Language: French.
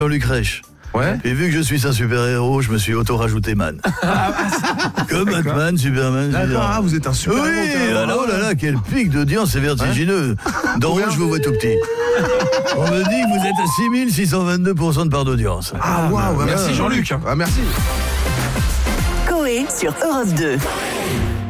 Jean-Luc Reiche. Ouais. Et vu que je suis un super-héros, je me suis auto-rajouté man. Comme Batman, Superman. D'accord, vous êtes un super Oui, alors, oh là là, quel pic d'audience, c'est vertigineux. D'en haut, je vous vois tout petit. On me dit que vous êtes à 6622% de part d'audience. Ah, waouh, merci Jean-Luc. Ah, merci. Coé sur Europe 2.